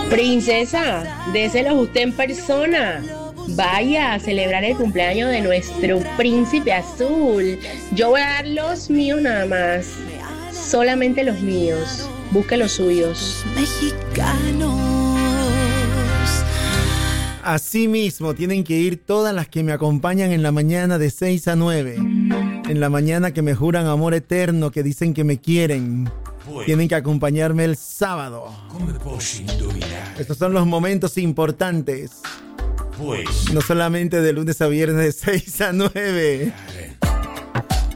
Princesa, déselos usted en persona. Vaya a celebrar el cumpleaños de nuestro príncipe azul. Yo voy a dar los míos nada más. Solamente los míos. Busque los suyos. Mexicanos. Así mismo tienen que ir todas las que me acompañan en la mañana de 6 a 9. En la mañana que me juran amor eterno, que dicen que me quieren. Tienen que acompañarme el sábado. Estos son los momentos importantes. No solamente de lunes a viernes de 6 a 9.